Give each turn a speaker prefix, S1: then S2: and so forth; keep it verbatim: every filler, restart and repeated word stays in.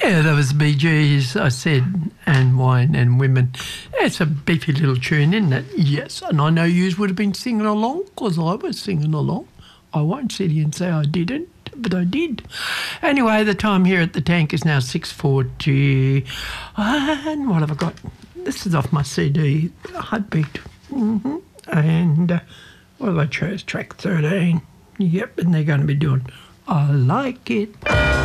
S1: Yeah, that was Bee Gees, I said, and Wine and Women. It's a beefy little tune, isn't it? Yes, and I know you would have been singing along because I was singing along. I won't sit here and say I didn't, but I did. Anyway, the time here at the tank is now six forty. And what have I got? This is off my C D, Heartbeat. Mm-hmm. And uh, what have I chose? Track thirteen. Yep, and they're going to be doing I Like It.